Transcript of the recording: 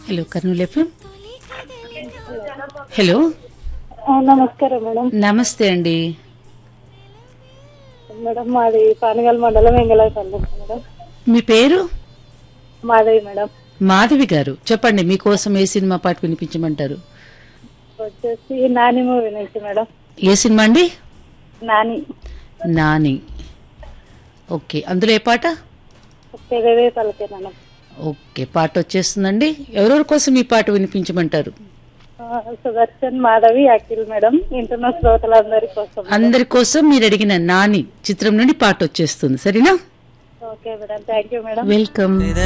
Hello Kurnool FM. Hello నమస్కారం madam. నమస్తే అండి. మేడం మాది పానగల్ మండలం ఎంగళపల్లి మేడం. మీ పేరు? మాధవి మేడం. మాధవి గారు, చెప్పండి మీకోసం ఏ సినిమా పాట వినిపించమంటారు? వచ్చేసి నాని మూవీ నుంచి మేడం. ఏ సినిమా అండి? నాని. నాని. ఓకే, అందులో ఏ పాట? పెదవే పలికే మేడం. ఓకే, పాట వచ్చేస్తుందండి. ఎవరెవరి కోసం ఈ పాట వినిపించమంటారు? సుదర్శన్, మాధవి, అఖిల్ మేడం. ఇంటర్నల్ శ్రోతలందరి కోసం. అందరి కోసం మీరు అడిగిన నాని చిత్రం నుండి పాట వచ్చేస్తుంది, సరేనా? Okay madam, thank you madam. Welcome.